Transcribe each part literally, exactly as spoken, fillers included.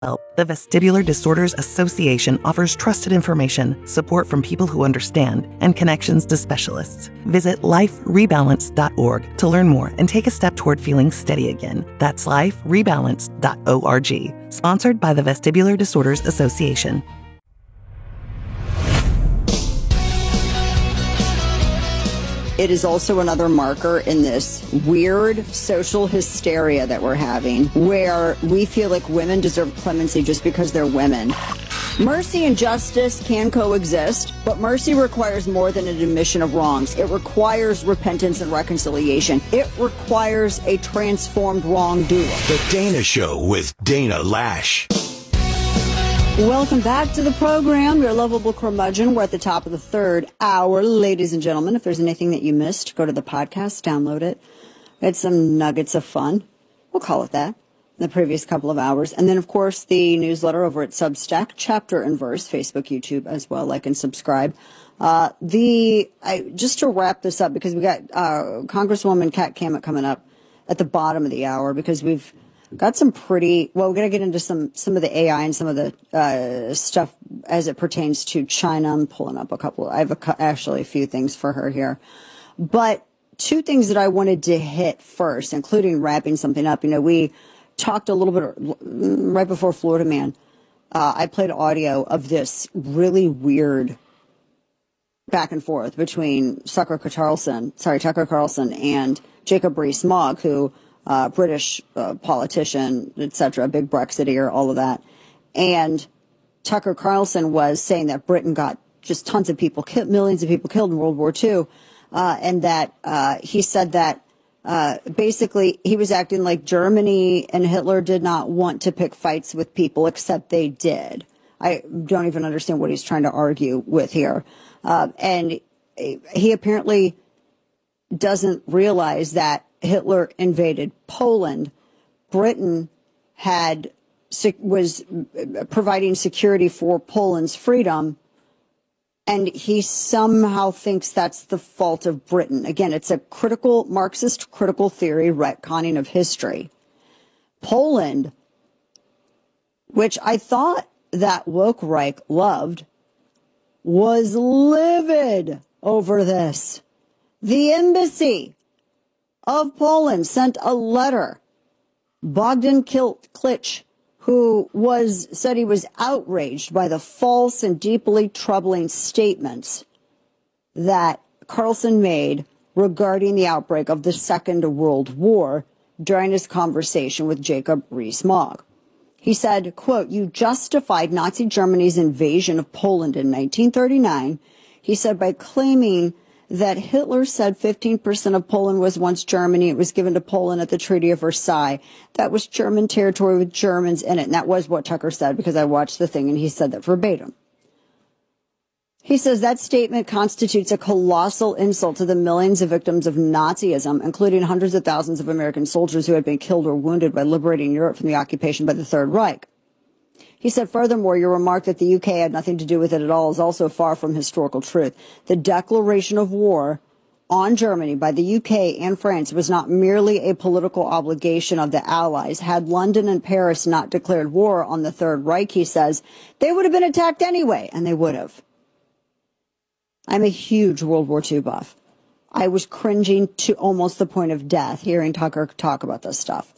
The Vestibular Disorders Association offers trusted information, support from people who understand, and connections to specialists. Visit life rebalance dot org to learn more and take a step toward feeling steady again. That's life rebalance dot org. Sponsored by the Vestibular Disorders Association. It is also another marker in this weird social hysteria that we're having, where we feel like women deserve clemency just because they're women. Mercy and justice can coexist, but mercy requires more than an admission of wrongs. It requires repentance and reconciliation. It requires a transformed wrongdoer. The Dana Show with Dana Loesch. Welcome back to the program, your lovable curmudgeon. We're at the top of the third hour, ladies and gentlemen. If there's anything that you missed, go to the podcast, download it. We had some nuggets of fun. We'll call it that. In the previous couple of hours. And then, of course, the newsletter over at Substack, Chapter and Verse, Facebook, YouTube as well. Like and subscribe. Uh, the I, just to wrap this up, because we got uh, Congresswoman Kat Kammett coming up at the bottom of the hour, because we've got some pretty, well, we're going to get into some, some of the A I and some of the uh, stuff as it pertains to China. I'm pulling up a couple. I have a, actually a few things for her here. But two things that I wanted to hit first, including wrapping something up. You know, we talked a little bit right before Florida Man. Uh, I played audio of this really weird back and forth between Tucker Carlson, sorry, Tucker Carlson and Jacob Rees-Mogg, who Uh, British uh, politician, et cetera, big Brexiteer, all of that. And Tucker Carlson was saying that Britain got just tons of people, ki- millions of people killed in World War Two. Uh, and that uh, he said that uh, basically he was acting like Germany and Hitler did not want to pick fights with people, except they did. I don't even understand what he's trying to argue with here. Uh, and he apparently doesn't realize that Hitler invaded Poland. Britain had was providing security for Poland's freedom, and he somehow thinks that's the fault of Britain. Again, it's a critical Marxist critical theory retconning of history. Poland, which I thought that woke Reich loved, was livid over this. The embassy of Poland sent a letter. Bogdan Klitsch, who was said he was outraged by the false and deeply troubling statements that Carlson made regarding the outbreak of the Second World War during his conversation with Jacob Rees-Mogg. He said, quote, "You justified Nazi Germany's invasion of Poland in nineteen thirty-nine, he said, by claiming that Hitler said fifteen percent of Poland was once Germany. It was given to Poland at the Treaty of Versailles. That was German territory with Germans in it." And that was what Tucker said, because I watched the thing and he said that verbatim. He says that statement constitutes a colossal insult to the millions of victims of Nazism, including hundreds of thousands of American soldiers who had been killed or wounded by liberating Europe from the occupation by the Third Reich. He said, furthermore, your remark that the U K had nothing to do with it at all is also far from historical truth. The declaration of war on Germany by the U K and France was not merely a political obligation of the Allies. Had London and Paris not declared war on the Third Reich, he says, they would have been attacked anyway, and they would have. I'm a huge World War Two buff. I was cringing to almost the point of death hearing Tucker talk about this stuff.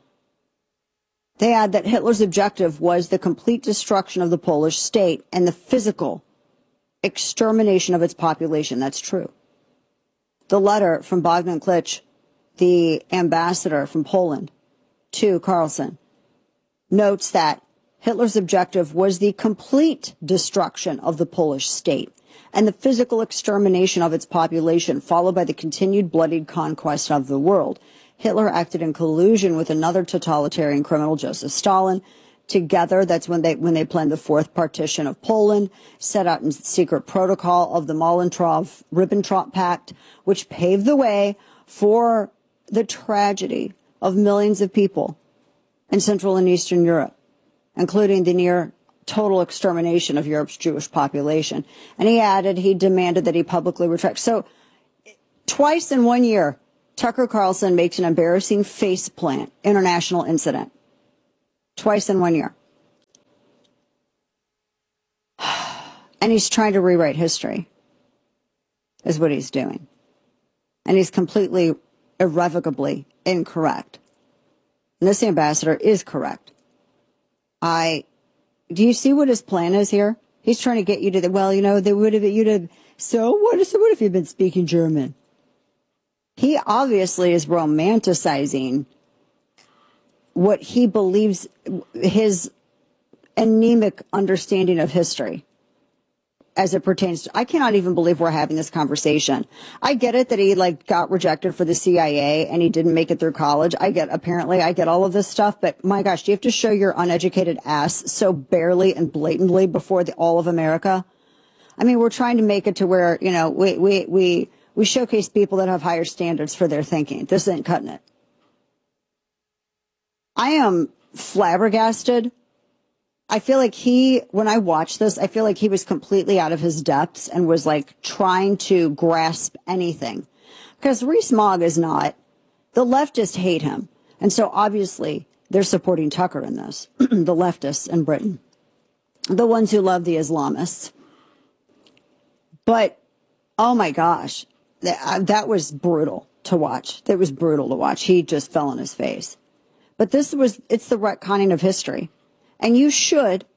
They add that Hitler's objective was the complete destruction of the Polish state and the physical extermination of its population. That's true. The letter from Bogdan Klitsch, the ambassador from Poland, to Carlson, notes that Hitler's objective was the complete destruction of the Polish state and the physical extermination of its population, followed by the continued bloodied conquest of the world. Hitler acted in collusion with another totalitarian criminal, Joseph Stalin. Together, that's when they when they planned the fourth partition of Poland, set out in secret protocol of the Molotov-Ribbentrop Pact, which paved the way for the tragedy of millions of people in Central and Eastern Europe, including the near total extermination of Europe's Jewish population. And he added he demanded that he publicly retract. So twice in one year, Tucker Carlson makes an embarrassing faceplant international incident. Twice in one year. And he's trying to rewrite history, is what he's doing. And he's completely, irrevocably incorrect. And this ambassador is correct. I, do you see what his plan is here? He's trying to get you to the, well, you know, they would have, you'd have, so what if, what if you've been speaking German? He obviously is romanticizing what he believes, his anemic understanding of history as it pertains to, I cannot even believe we're having this conversation. I get it that he like got rejected for the C I A and he didn't make it through college. I get, apparently I get all of this stuff, but my gosh, do you have to show your uneducated ass so barely and blatantly before the, all of America? I mean, we're trying to make it to where, you know, we, we, we, we showcase people that have higher standards for their thinking. This ain't cutting it. I am flabbergasted. I feel like he, when I watched this, I feel like he was completely out of his depths and was like trying to grasp anything. Because Rees-Mogg is not. The leftists hate him. And so obviously they're supporting Tucker in this. The leftists in Britain. The ones who love the Islamists. But, oh my gosh, that, that was brutal to watch. That was brutal to watch. He just fell on his face. But this was, it's the retconning of history. And you should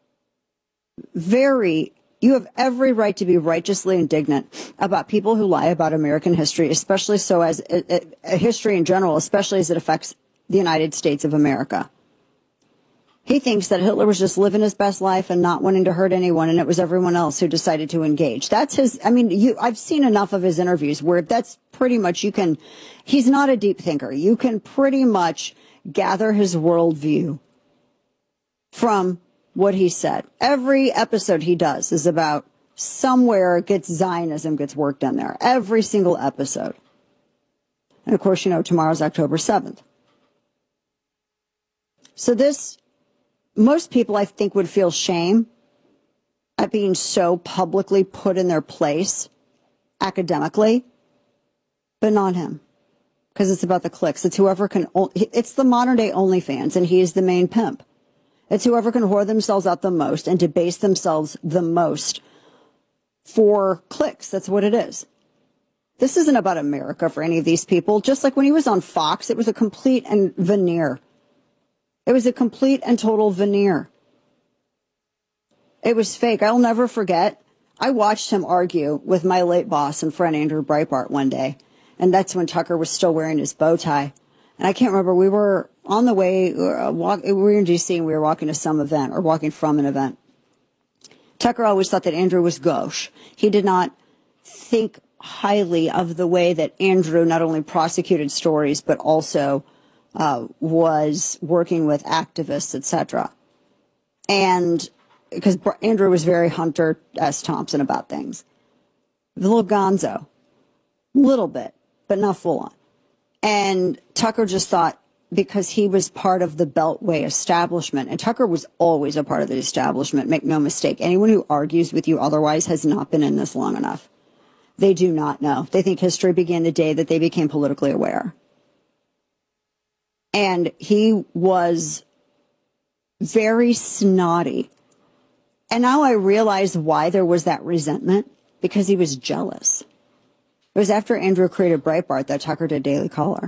very, you have every right to be righteously indignant about people who lie about American history, especially so as a, a, a history in general, especially as it affects the United States of America. He thinks that Hitler was just living his best life and not wanting to hurt anyone, and it was everyone else who decided to engage. That's his, I mean, you, I've seen enough of his interviews where that's pretty much, you can, he's not a deep thinker. You can pretty much gather his worldview from what he said. Every episode he does is about somewhere gets Zionism gets worked in there. Every single episode. And of course, you know, tomorrow's October seventh. So this, most people I think would feel shame at being so publicly put in their place academically, but not him. Because it's about the clicks. It's whoever can, it's the modern day OnlyFans, and he is the main pimp. It's whoever can whore themselves out the most and debase themselves the most for clicks. That's what it is. This isn't about America for any of these people. Just like when he was on Fox, it was a complete and veneer. It was a complete and total veneer. It was fake. I'll never forget. I watched him argue with my late boss and friend Andrew Breitbart one day. And that's when Tucker was still wearing his bow tie. And I can't remember, we were on the way, uh, walk, we were in D C and we were walking to some event or walking from an event. Tucker always thought that Andrew was gauche. He did not think highly of the way that Andrew not only prosecuted stories, but also uh, was working with activists, et cetera. And because Andrew was very Hunter S. Thompson about things. A little gonzo. Little bit, but not full on. And Tucker just thought, because he was part of the Beltway establishment, and Tucker was always a part of the establishment, make no mistake. Anyone who argues with you otherwise has not been in this long enough. They do not know. They think history began the day that they became politically aware. And he was very snotty. And now I realize why there was that resentment, because he was jealous. It was after Andrew created Breitbart that Tucker did Daily Caller.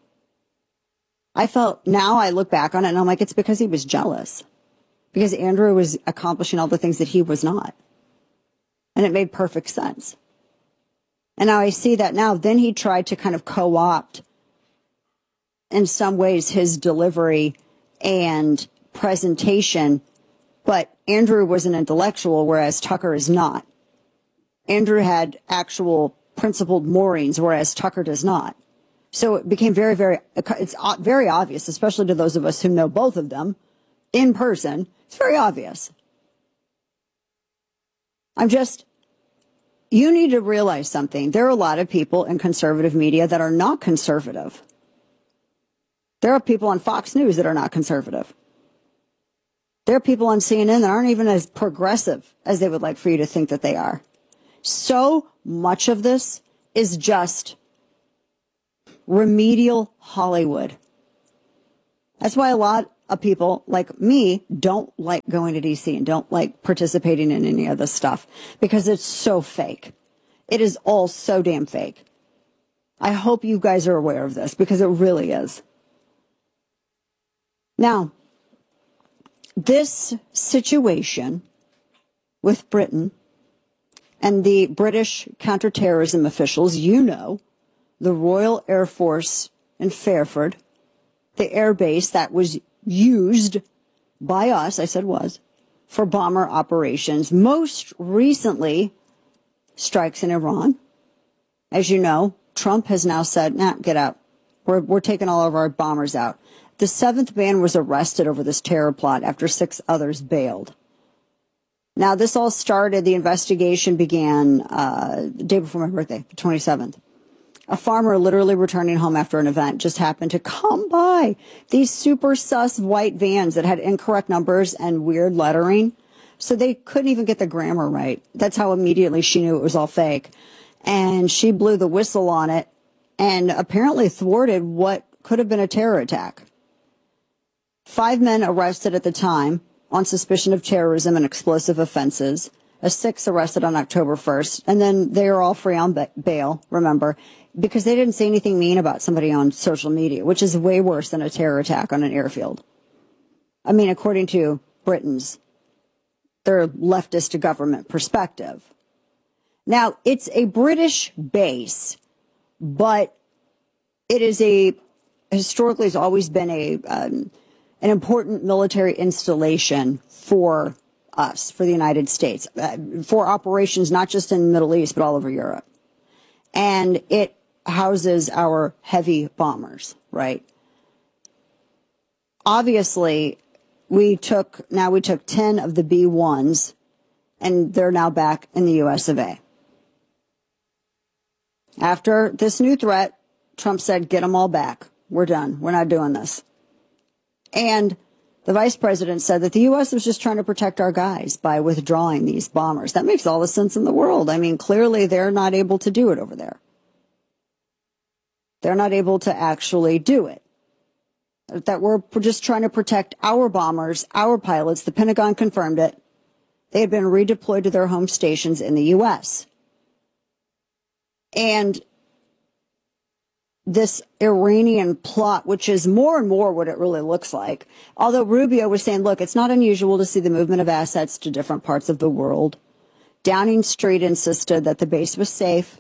I felt, now I look back on it and I'm like, it's because he was jealous. Because Andrew was accomplishing all the things that he was not. And it made perfect sense. And now I see that now. Then he tried to kind of co-opt, in some ways, his delivery and presentation. But Andrew was an intellectual, whereas Tucker is not. Andrew had actual principled moorings, whereas Tucker does not. So it became very, very, it's very obvious, especially to those of us who know both of them in person. It's very obvious. I'm just, you need to realize something. There are a lot of people in conservative media that are not conservative. There are people on Fox News that are not conservative. There are people on C N N that aren't even as progressive as they would like for you to think that they are. So much of this is just remedial Hollywood. That's why a lot of people like me don't like going to D C and don't like participating in any of this stuff because it's so fake. It is all so damn fake. I hope you guys are aware of this because it really is. Now, this situation with Britain and the British counterterrorism officials, you know, the Royal Air Force in Fairford, the air base that was used by us, I said was, for bomber operations, most recently strikes in Iran. As you know, Trump has now said, nah, get out. We're, we're taking all of our bombers out. The seventh man was arrested over this terror plot after six others bailed. Now, this all started, the investigation began uh, the day before my birthday, the twenty-seventh. A farmer literally returning home after an event just happened to come by these super sus white vans that had incorrect numbers and weird lettering. So they couldn't even get the grammar right. That's how immediately she knew it was all fake. And she blew the whistle on it and apparently thwarted what could have been a terror attack. Five men arrested at the time on suspicion of terrorism and explosive offenses. A sixth arrested on October first. And then they are all free on bail, remember, because they didn't say anything mean about somebody on social media, which is way worse than a terror attack on an airfield. I mean, according to Britain's, their leftist government perspective. Now, it's a British base, but it is a, historically has always been a, um, an important military installation for us, for the United States, uh, for operations not just in the Middle East, but all over Europe. And it houses our heavy bombers, right? Obviously, we took, now we took ten of the B ones, and they're now back in the U S of A. After this new threat, Trump said, get them all back. We're done. We're not doing this. And the vice president said that the U S was just trying to protect our guys by withdrawing these bombers. That makes all the sense in the world. I mean, clearly they're not able to do it over there. They're not able to actually do it. That we're just trying to protect our bombers, our pilots. The Pentagon confirmed it. They had been redeployed to their home stations in the U S. And this Iranian plot, which is more and more what it really looks like. Although Rubio was saying, look, it's not unusual to see the movement of assets to different parts of the world. Downing Street insisted that the base was safe.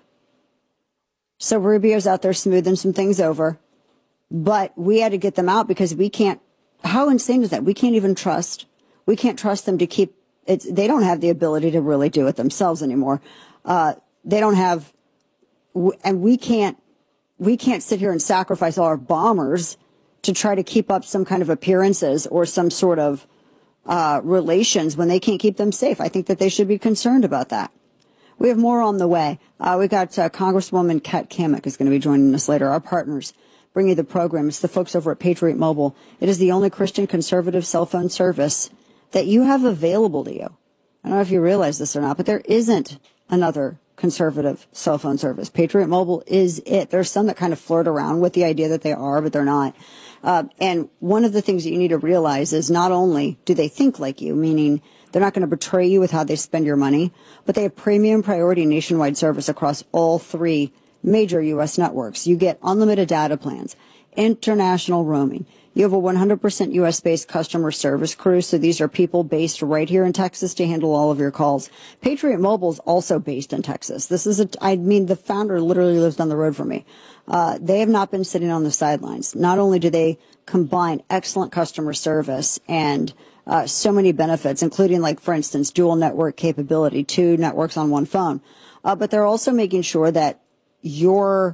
So Rubio's out there smoothing some things over. But we had to get them out because we can't, how insane is that? We can't even trust, we can't trust them to keep, it's, they don't have the ability to really do it themselves anymore. Uh, they don't have, and we can't, we can't sit here and sacrifice all our bombers to try to keep up some kind of appearances or some sort of uh, relations when they can't keep them safe. I think that they should be concerned about that. We have more on the way. Uh, we got uh, Congresswoman Kat Cammack is going to be joining us later. Our partners bring you the program. It's the folks over at Patriot Mobile. It is the only Christian conservative cell phone service that you have available to you. I don't know if you realize this or not, but there isn't another conservative cell phone service. Patriot Mobile is it. There's some that kind of flirt around with the idea that they are, but they're not. Uh, and one of the things that you need to realize is not only do they think like you, meaning they're not going to betray you with how they spend your money, but they have premium priority nationwide service across all three major U S networks. You get unlimited data plans, international roaming. You have a one hundred percent U S-based customer service crew, so these are people based right here in Texas to handle all of your calls. Patriot Mobile is also based in Texas. This is a, I mean, the founder literally lives down the road from me. Uh, they have not been sitting on the sidelines. Not only do they combine excellent customer service and uh, so many benefits, including, like, for instance, dual network capability, two networks on one phone, uh, but they're also making sure that your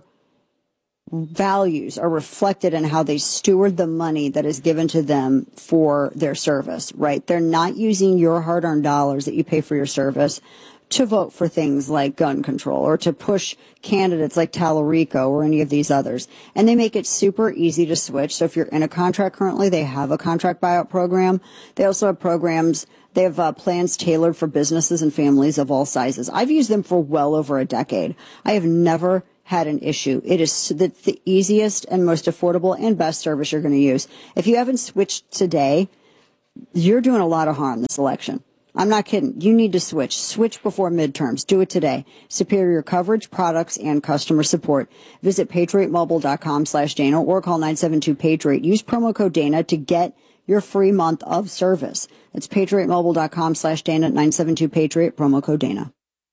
values are reflected in how they steward the money that is given to them for their service, right? They're not using your hard-earned dollars that you pay for your service to vote for things like gun control or to push candidates like Tallarico or any of these others. And they make it super easy to switch. So if you're in a contract currently, they have a contract buyout program. They also have programs. They have uh, plans tailored for businesses and families of all sizes. I've used them for well over a decade. I have never had an issue. It is the, the easiest and most affordable and best service you're going to use. If you haven't switched today, you're doing a lot of harm this election. I'm not kidding. You need to switch. Switch before midterms. Do it today. Superior coverage, products, and customer support. Visit patriot mobile dot com slash Dana or call nine seven two Patriot. Use promo code Dana to get your free month of service. It's patriot mobile dot com slash Dana, nine seven two Patriot, promo code Dana.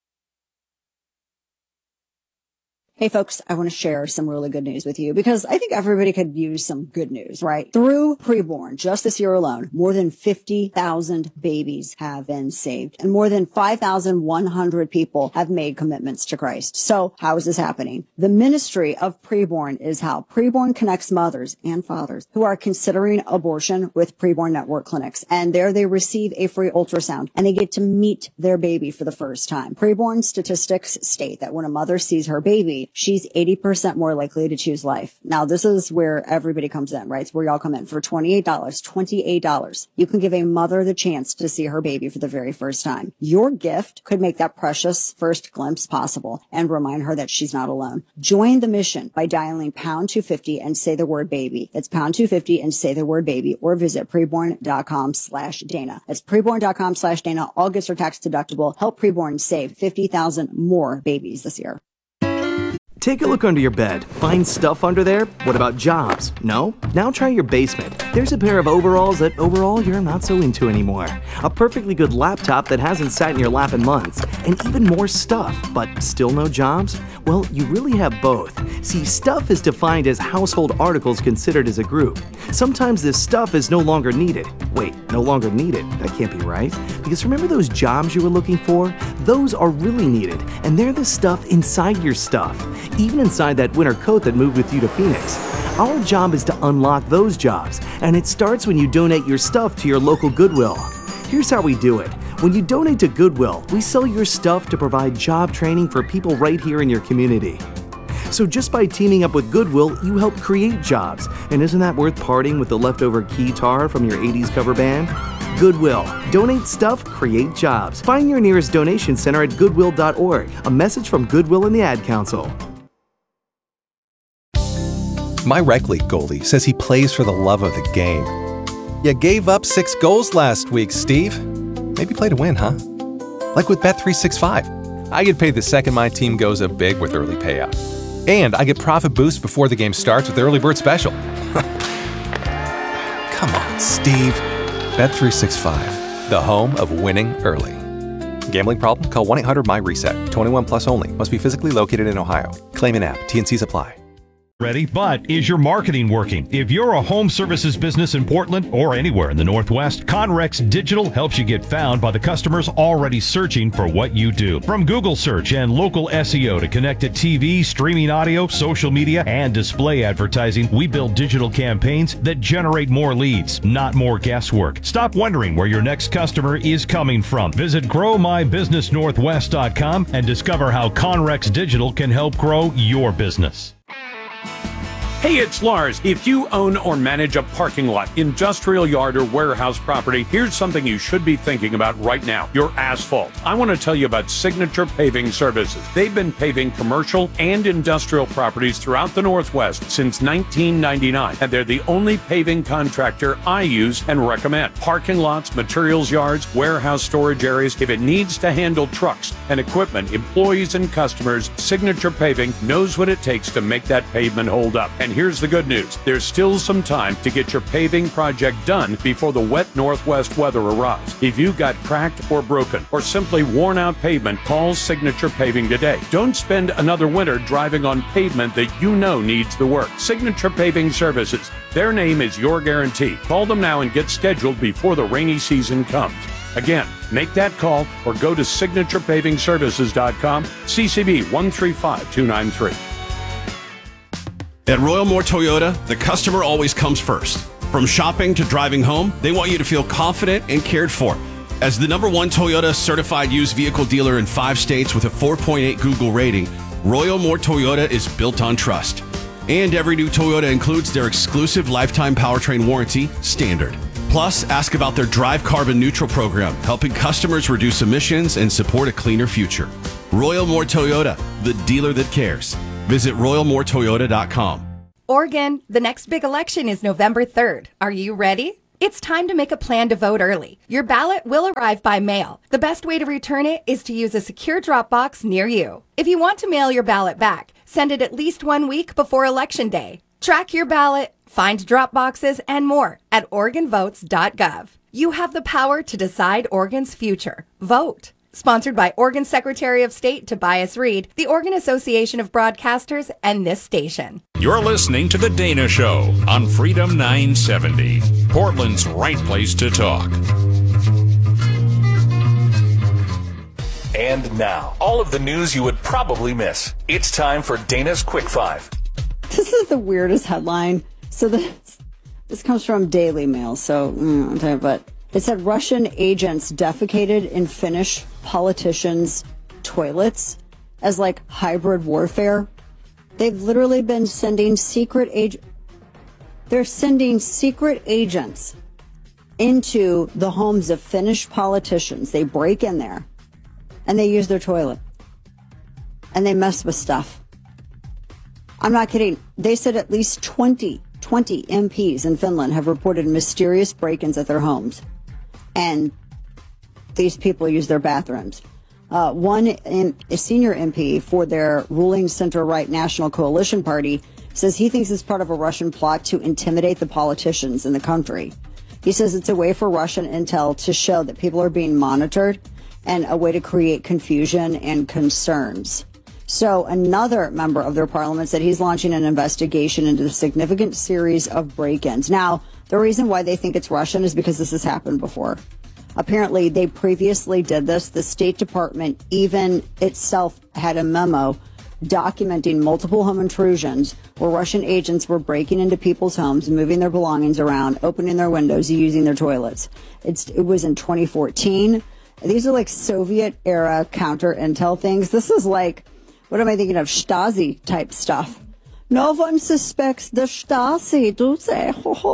Hey folks, I want to share some really good news with you because I think everybody could use some good news, right? Through Preborn, just this year alone, more than fifty thousand babies have been saved and more than five thousand one hundred people have made commitments to Christ. So how is this happening? The ministry of Preborn is how Preborn connects mothers and fathers who are considering abortion with Preborn Network clinics. And there they receive a free ultrasound and they get to meet their baby for the first time. Preborn statistics state that when a mother sees her baby, she's eighty percent more likely to choose life. Now, this is where everybody comes in, right? It's where y'all come in. For twenty-eight dollars, twenty-eight dollars, you can give a mother the chance to see her baby for the very first time. Your gift could make that precious first glimpse possible and remind her that she's not alone. Join the mission by dialing pound two fifty and say the word baby. That's pound two fifty and say the word baby, or visit preborn dot com slash Dana. That's preborn dot com slash Dana. All gifts are tax deductible. Help Preborn save fifty thousand more babies this year. Take a look under your bed. Find stuff under there? What about jobs? No? Now try your basement. There's a pair of overalls that overall you're not so into anymore. A perfectly good laptop that hasn't sat in your lap in months. And even more stuff, but still no jobs? Well, you really have both. See, stuff is defined as household articles considered as a group. Sometimes this stuff is no longer needed. Wait, no longer needed? That can't be right. Because remember those jobs you were looking for? Those are really needed, and they're the stuff inside your stuff. Even inside that winter coat that moved with you to Phoenix. Our job is to unlock those jobs, and it starts when you donate your stuff to your local Goodwill. Here's how we do it. When you donate to Goodwill, we sell your stuff to provide job training for people right here in your community. So just by teaming up with Goodwill, you help create jobs. And isn't that worth parting with the leftover guitar from your eighties cover band? Goodwill. Donate stuff, create jobs. Find your nearest donation center at goodwill dot org. A message from Goodwill and the Ad Council. My rec league goalie says he plays for the love of the game. You gave up six goals last week, Steve. Maybe play to win, huh? Like with Bet three sixty-five. I get paid the second my team goes up big with early payout. And I get profit boost before the game starts with the early bird special. Come on, Steve. Bet three sixty-five, the home of winning early. Gambling problem? Call one eight hundred my reset. twenty-one plus only. Must be physically located in Ohio. Claim in app. T N Cs apply. Ready? But is your marketing working? If you're a home services business in Portland or anywhere in the Northwest, Conrex Digital helps you get found by the customers already searching for what you do. From Google search and local S E O to connected T V, streaming audio, social media, and display advertising, we build digital campaigns that generate more leads, not more guesswork. Stop wondering where your next customer is coming from. Visit grow my business northwest dot com and discover how Conrex Digital can help grow your business. Hey, it's Lars. If you own or manage a parking lot, industrial yard, or warehouse property, here's something you should be thinking about right now: your asphalt. I want to tell you about Signature Paving Services. They've been paving commercial and industrial properties throughout the Northwest since nineteen ninety-nine, and they're the only paving contractor I use and recommend. Parking lots, materials yards, warehouse storage areas. If it needs to handle trucks and equipment, employees, and customers, Signature Paving knows what it takes to make that pavement hold up. And here's the good news. There's still some time to get your paving project done before the wet Northwest weather arrives. If you've got cracked or broken or simply worn out pavement, call Signature Paving today. Don't spend another winter driving on pavement that you know needs the work. Signature Paving Services. Their name is your guarantee. Call them now and get scheduled before the rainy season comes. Again, make that call or go to signature paving services dot com, C C B one three five two nine three. At Royal Moore Toyota, the customer always comes first. From shopping to driving home, they want you to feel confident and cared for. As the number one Toyota certified used vehicle dealer in five states with a four point eight Google rating, Royal Moore Toyota is built on trust. And every new Toyota includes their exclusive lifetime powertrain warranty, Standard. Plus, ask about their Drive Carbon Neutral program, helping customers reduce emissions and support a cleaner future. Royal Moore Toyota, the dealer that cares. Visit royal moore toyota dot com. Oregon, the next big election is November third. Are you ready? It's time to make a plan to vote early. Your ballot will arrive by mail. The best way to return it is to use a secure drop box near you. If you want to mail your ballot back, send it at least one week before Election Day. Track your ballot, find drop boxes, and more at oregon votes dot gov. You have the power to decide Oregon's future. Vote. Sponsored by Oregon Secretary of State Tobias Reed, the Oregon Association of Broadcasters, and this station. You're listening to The Dana Show on Freedom nine seventy, Portland's right place to talk. And now, all of the news you would probably miss. It's time for Dana's Quick Five. This is the weirdest headline. So this, this comes from Daily Mail, so, mm, but it said Russian agents defecated in Finnish politicians' toilets as like hybrid warfare. They've literally been sending secret ag- They're sending secret agents into the homes of Finnish politicians. They break in there and they use their toilet and they mess with stuff. I'm not kidding. They said at least twenty, twenty M Ps in Finland have reported mysterious break-ins at their homes. And these people use their bathrooms. Uh, one in, a senior M P for their ruling center-right National Coalition Party says he thinks it's part of a Russian plot to intimidate the politicians in the country. He says it's a way for Russian intel to show that people are being monitored and a way to create confusion and concerns. So another member of their parliament said he's launching an investigation into the significant series of break-ins. Now, the reason why they think it's Russian is because this has happened before. Apparently, they previously did this. The State Department even itself had a memo documenting multiple home intrusions where Russian agents were breaking into people's homes, moving their belongings around, opening their windows, using their toilets. It's, it was in twenty fourteen. These are like Soviet-era counter-intel things. This is like, what am I thinking of? Stasi-type stuff. No one suspects the Stasi, do they?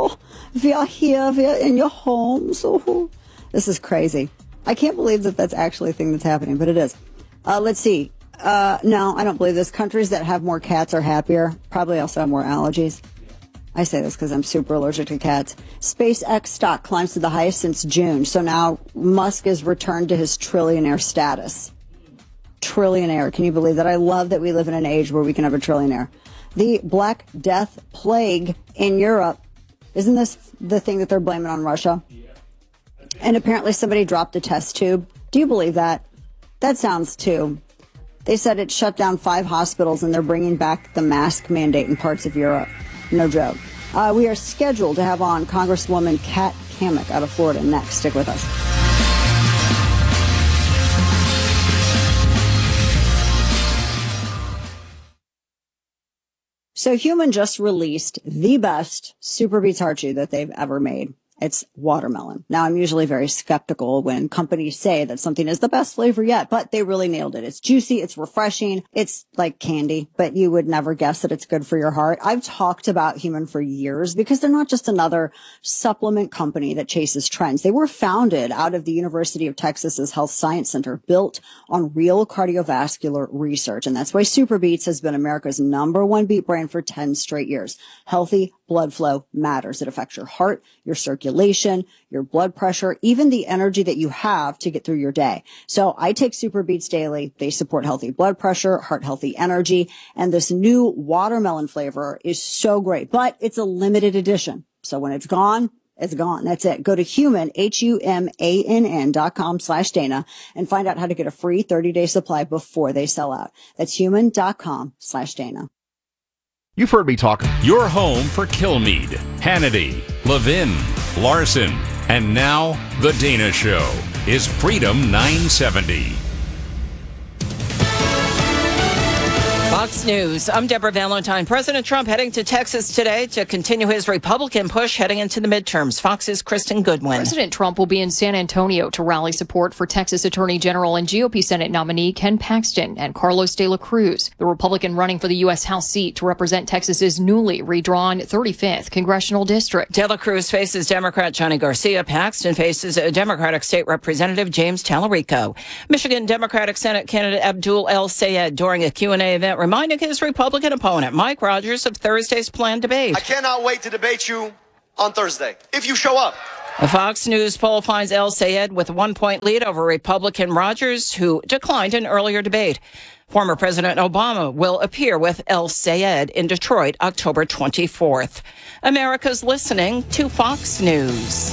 We are here, we are in your homes. This is crazy. I can't believe that that's actually a thing that's happening, but it is. Uh, let's see. Uh, no, I don't believe this. Countries that have more cats are happier. Probably also have more allergies. I say this because I'm super allergic to cats. SpaceX stock climbs to the highest since June. So now Musk is returned to his trillionaire status. Trillionaire. Can you believe that? I love that we live in an age where we can have a trillionaire. The Black Death plague in Europe. Isn't this the thing that they're blaming on Russia? And apparently somebody dropped a test tube. Do you believe that? That sounds too. They said it shut down five hospitals and they're bringing back the mask mandate in parts of Europe. No joke. Uh, we are scheduled to have on Congresswoman Kat Cammack out of Florida next. Stick with us. So Human just released the best Super Beets Heart Chew that they've ever made. It's watermelon. Now, I'm usually very skeptical when companies say that something is the best flavor yet, but they really nailed it. It's juicy. It's refreshing. It's like candy, but you would never guess that it's good for your heart. I've talked about Human for years because they're not just another supplement company that chases trends. They were founded out of the University of Texas's Health Science Center, built on real cardiovascular research. And that's why Super Beets has been America's number one beet brand for ten straight years. Healthy blood flow matters. It affects your heart, your circulation, your blood pressure, even the energy that you have to get through your day. So I take Super Beets daily. They support healthy blood pressure, heart healthy energy, and this new watermelon flavor is so great, but it's a limited edition. So when it's gone, it's gone. That's it. Go to human, H U M A N N dot com slash Dana and find out how to get a free thirty day supply before they sell out. That's human dot com slash Dana. You've heard me talk. Your home for Kilmeade, Hannity, Levin, Larson, and now The Dana Show is Freedom nine seventy. Fox News. I'm Deborah Valentine. President Trump heading to Texas today to continue his Republican push heading into the midterms. Fox's Kristen Goodwin. President Trump will be in San Antonio to rally support for Texas Attorney General and G O P Senate nominee Ken Paxton and Carlos de la Cruz, the Republican running for the U S House seat to represent Texas's newly redrawn thirty-fifth congressional district. De la Cruz faces Democrat Johnny Garcia. Paxton faces a Democratic State Representative James Tallarico. Michigan Democratic Senate candidate Abdul El Sayed during a Q and A event reminding his Republican opponent, Mike Rogers, of Thursday's planned debate. I cannot wait to debate you on Thursday, if you show up. A Fox News poll finds El-Sayed with a one-point lead over Republican Rogers, who declined an earlier debate. Former President Obama will appear with El-Sayed in Detroit October twenty-fourth. America's listening to Fox News.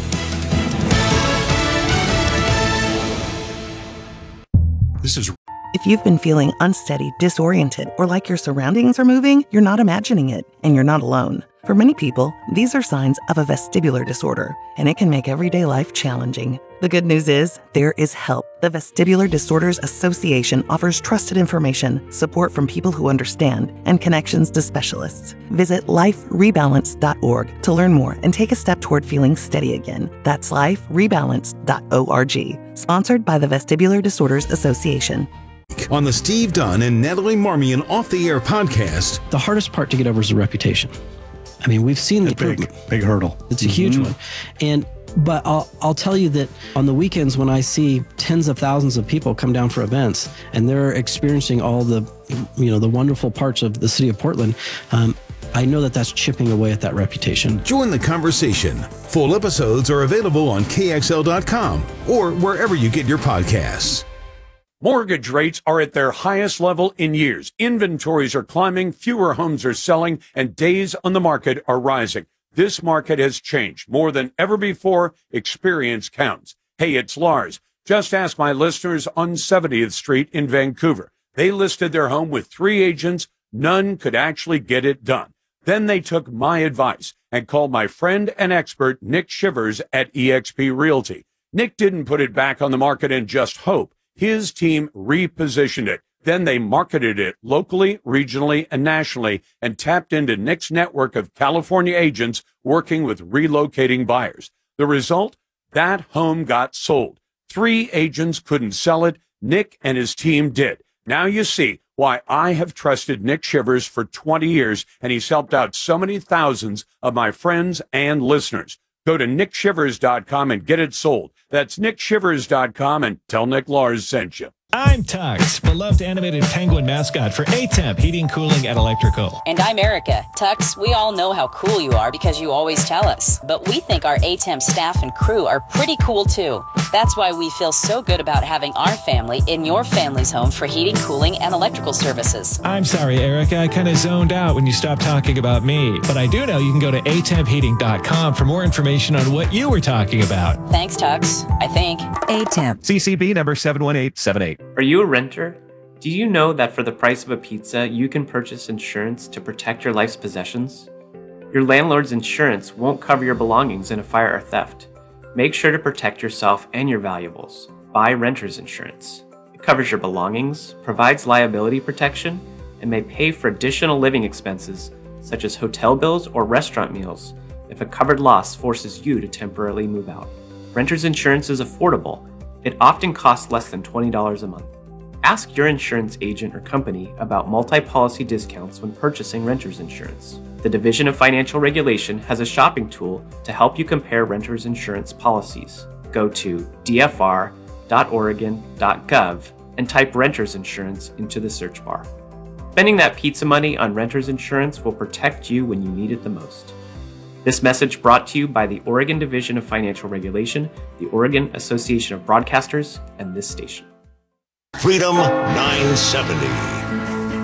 This is If you've been feeling unsteady, disoriented, or like your surroundings are moving, you're not imagining it, and you're not alone. For many people, these are signs of a vestibular disorder, and it can make everyday life challenging. The good news is, there is help. The Vestibular Disorders Association offers trusted information, support from people who understand, and connections to specialists. Visit life rebalance dot org to learn more and take a step toward feeling steady again. That's life rebalance dot org. Sponsored by the Vestibular Disorders Association. On the Steve Dunn and Natalie Marmion Off the Air podcast. The hardest part to get over is the reputation. I mean, we've seen the big, big hurdle. It's a huge mm-hmm. one. And but I'll I'll tell you that on the weekends when I see tens of thousands of people come down for events and they're experiencing all the, you know, the wonderful parts of the city of Portland, um, I know that that's chipping away at that reputation. Join the conversation. Full episodes are available on K X L dot com or wherever you get your podcasts. Mortgage rates are at their highest level in years. Inventories are climbing, fewer homes are selling, and days on the market are rising. This market has changed. More than ever before, experience counts. Hey, it's Lars. Just ask my listeners on seventieth Street in Vancouver. They listed their home with three agents. None could actually get it done. Then they took my advice and called my friend and expert, Nick Shivers at E X P Realty. Nick didn't put it back on the market and just hope. His team repositioned it. Then they marketed it locally, regionally, and nationally and tapped into Nick's network of California agents working with relocating buyers. The result? That home got sold. Three agents couldn't sell it. Nick and his team did. Now you see why I have trusted Nick Shivers for twenty years, and he's helped out so many thousands of my friends and listeners. Go to nick shivers dot com and get it sold. That's nick shivers dot com and tell Nick Lars sent you. I'm Tux, beloved animated penguin mascot for A-Temp Heating, Cooling, and Electrical. And I'm Erica. Tux, we all know how cool you are because you always tell us. But we think our A-Temp staff and crew are pretty cool too. That's why we feel so good about having our family in your family's home for heating, cooling, and electrical services. I'm sorry, Erica. I kind of zoned out when you stopped talking about me. But I do know you can go to a temp heating dot com for more information on what you were talking about. Thanks, Tux. I think. A-Temp. C C B number seven one eight seven eight. Are you a renter? Do you know that for the price of a pizza, you can purchase insurance to protect your life's possessions? Your landlord's insurance won't cover your belongings in a fire or theft. Make sure to protect yourself and your valuables. Buy renter's insurance. It covers your belongings, provides liability protection, and may pay for additional living expenses such as hotel bills or restaurant meals if a covered loss forces you to temporarily move out. Renter's insurance is affordable. It often costs less than twenty dollars a month. Ask your insurance agent or company about multi-policy discounts when purchasing renter's insurance. The Division of Financial Regulation has a shopping tool to help you compare renter's insurance policies. Go to d f r dot oregon dot gov and type renter's insurance into the search bar. Spending that pizza money on renter's insurance will protect you when you need it the most. This message brought to you by the Oregon Division of Financial Regulation, the Oregon Association of Broadcasters, and this station. Freedom nine seventy.